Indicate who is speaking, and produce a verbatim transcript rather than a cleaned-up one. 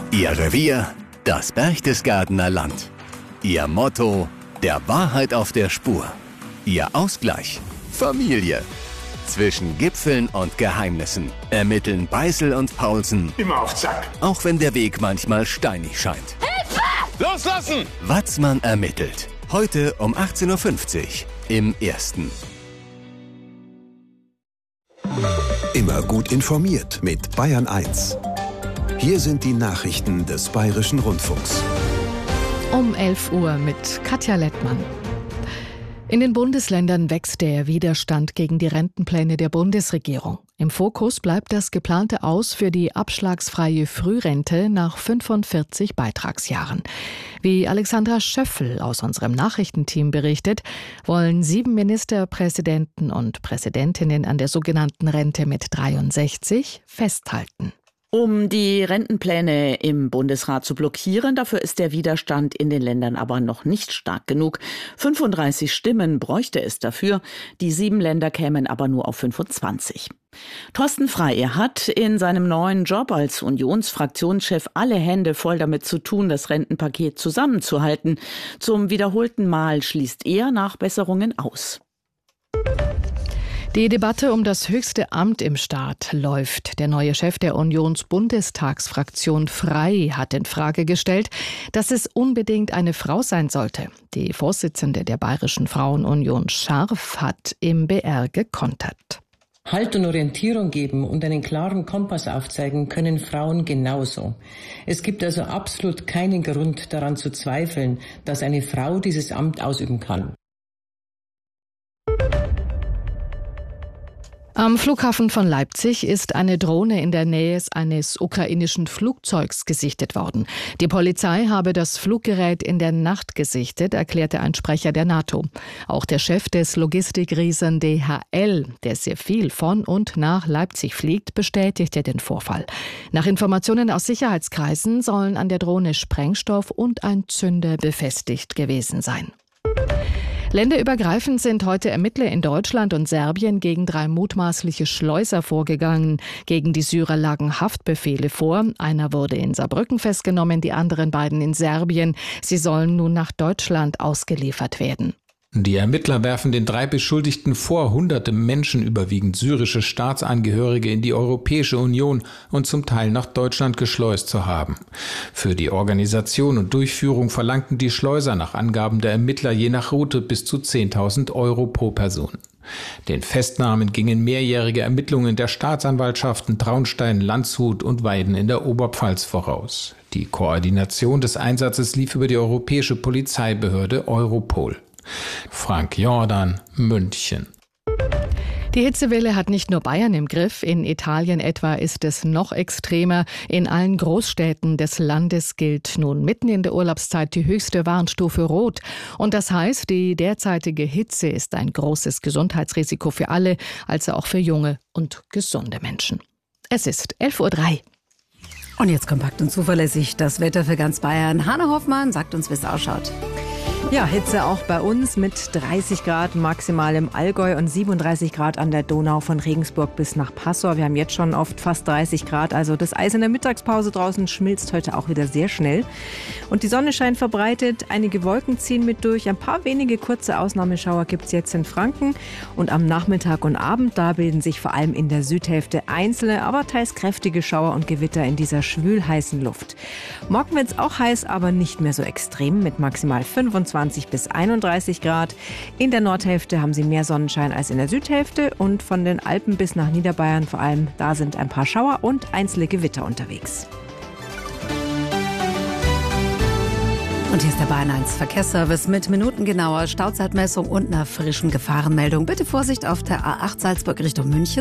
Speaker 1: Ihr Revier, das Berchtesgadener Land. Ihr Motto, der Wahrheit auf der Spur. Ihr Ausgleich, Familie. Zwischen Gipfeln und Geheimnissen ermitteln Beißel und Paulsen.
Speaker 2: Immer auf Zack.
Speaker 1: Auch wenn der Weg manchmal steinig scheint.
Speaker 2: Hilfe! Loslassen!
Speaker 1: Watzmann ermittelt. Heute um achtzehn Uhr fünfzig im Ersten.
Speaker 3: Immer gut informiert mit Bayern eins. Hier sind die Nachrichten des Bayerischen Rundfunks.
Speaker 4: Um elf Uhr mit Katja Lettmann. In den Bundesländern wächst der Widerstand gegen die Rentenpläne der Bundesregierung. Im Fokus bleibt das geplante Aus für die abschlagsfreie Frührente nach fünfundvierzig Beitragsjahren. Wie Alexandra Schöffel aus unserem Nachrichtenteam berichtet, wollen sieben Ministerpräsidenten und Präsidentinnen an der sogenannten Rente mit dreiundsechzig festhalten.
Speaker 5: Um die Rentenpläne im Bundesrat zu blockieren, dafür ist der Widerstand in den Ländern aber noch nicht stark genug. fünfunddreißig Stimmen bräuchte es dafür, die sieben Länder kämen aber nur auf fünfundzwanzig. Thorsten Frey hat in seinem neuen Job als Unionsfraktionschef alle Hände voll damit zu tun, das Rentenpaket zusammenzuhalten. Zum wiederholten Mal schließt er Nachbesserungen aus.
Speaker 4: Die Debatte um das höchste Amt im Staat läuft. Der neue Chef der Unions-Bundestagsfraktion Frey hat in Frage gestellt, dass es unbedingt eine Frau sein sollte. Die Vorsitzende der Bayerischen Frauenunion Scharf hat im B R gekontert.
Speaker 6: Halt und Orientierung geben und einen klaren Kompass aufzeigen können Frauen genauso. Es gibt also absolut keinen Grund daran zu zweifeln, dass eine Frau dieses Amt ausüben kann.
Speaker 4: Am Flughafen von Leipzig ist eine Drohne in der Nähe eines ukrainischen Flugzeugs gesichtet worden. Die Polizei habe das Fluggerät in der Nacht gesichtet, erklärte ein Sprecher der NATO. Auch der Chef des Logistikriesen D H L, der sehr viel von und nach Leipzig fliegt, bestätigte den Vorfall. Nach Informationen aus Sicherheitskreisen sollen an der Drohne Sprengstoff und ein Zünder befestigt gewesen sein. Länderübergreifend sind heute Ermittler in Deutschland und Serbien gegen drei mutmaßliche Schleuser vorgegangen. Gegen die Syrer lagen Haftbefehle vor. Einer wurde in Saarbrücken festgenommen, die anderen beiden in Serbien. Sie sollen nun nach Deutschland ausgeliefert werden.
Speaker 7: Die Ermittler werfen den drei Beschuldigten vor, hunderte Menschen, überwiegend syrische Staatsangehörige, in die Europäische Union und zum Teil nach Deutschland geschleust zu haben. Für die Organisation und Durchführung verlangten die Schleuser nach Angaben der Ermittler je nach Route bis zu zehntausend Euro pro Person. Den Festnahmen gingen mehrjährige Ermittlungen der Staatsanwaltschaften Traunstein, Landshut und Weiden in der Oberpfalz voraus. Die Koordination des Einsatzes lief über die europäische Polizeibehörde Europol. Frank Jordan, München.
Speaker 4: Die Hitzewelle hat nicht nur Bayern im Griff. In Italien etwa ist es noch extremer. In allen Großstädten des Landes gilt nun mitten in der Urlaubszeit die höchste Warnstufe Rot. Und das heißt, die derzeitige Hitze ist ein großes Gesundheitsrisiko für alle, also auch für junge und gesunde Menschen. Es ist elf Uhr drei.
Speaker 8: Und jetzt kompakt und zuverlässig das Wetter für ganz Bayern. Hanna Hoffmann sagt uns, wie es ausschaut.
Speaker 9: Ja, Hitze auch bei uns mit dreißig Grad maximal im Allgäu und siebenunddreißig Grad an der Donau von Regensburg bis nach Passau. Wir haben jetzt schon oft fast dreißig Grad, also das Eis in der Mittagspause draußen schmilzt heute auch wieder sehr schnell. Und die Sonne scheint verbreitet, einige Wolken ziehen mit durch, ein paar wenige kurze Ausnahmeschauer gibt es jetzt in Franken. Und am Nachmittag und Abend, da bilden sich vor allem in der Südhälfte einzelne, aber teils kräftige Schauer und Gewitter in dieser schwülheißen Luft. Morgen wird es auch heiß, aber nicht mehr so extrem mit maximal fünfundzwanzig bis einunddreißig Grad. In der Nordhälfte haben sie mehr Sonnenschein als in der Südhälfte und von den Alpen bis nach Niederbayern vor allem, da sind ein paar Schauer und einzelne Gewitter unterwegs.
Speaker 8: Und hier ist der Bayern eins Verkehrsservice mit minutengenauer Stauzeitmessung und einer frischen Gefahrenmeldung. Bitte Vorsicht auf der A acht Salzburg Richtung München.